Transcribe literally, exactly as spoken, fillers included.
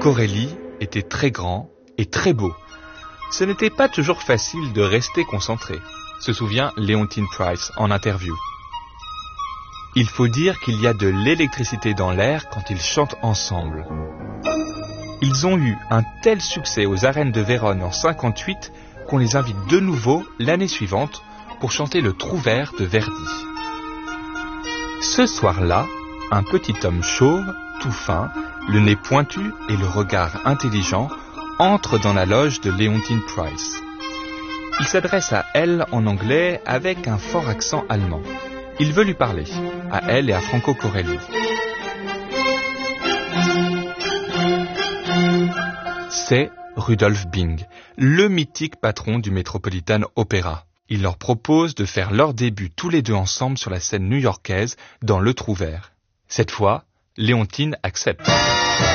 Corelli était très grand et très beau. Ce n'était pas toujours facile de rester concentré, se souvient Leontyne Price en interview. Il faut dire qu'il y a de l'électricité dans l'air quand ils chantent ensemble. Ils ont eu un tel succès aux arènes de Vérone en cinquante-huit qu'on les invite de nouveau l'année suivante pour chanter le Trouvère de Verdi. Ce soir-là, un petit homme chauve, tout fin, le nez pointu et le regard intelligent, entre dans la loge de Leontyne Price. Il s'adresse à elle en anglais avec un fort accent allemand. Il veut lui parler, à elle et à Franco Corelli. C'est Rudolf Bing, le mythique patron du Metropolitan Opera. Il leur propose de faire leur début tous les deux ensemble sur la scène new-yorkaise dans Le Trouvère. Cette fois, Leontyne accepte.